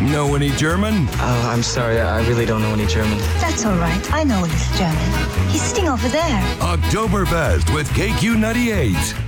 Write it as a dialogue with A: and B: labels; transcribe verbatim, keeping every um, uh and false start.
A: Know any German?
B: Uh, I'm sorry, I really don't know any German.
C: That's all right. I know he's German. He's sitting over there.
A: Oktoberfest with K Q ninety-eight.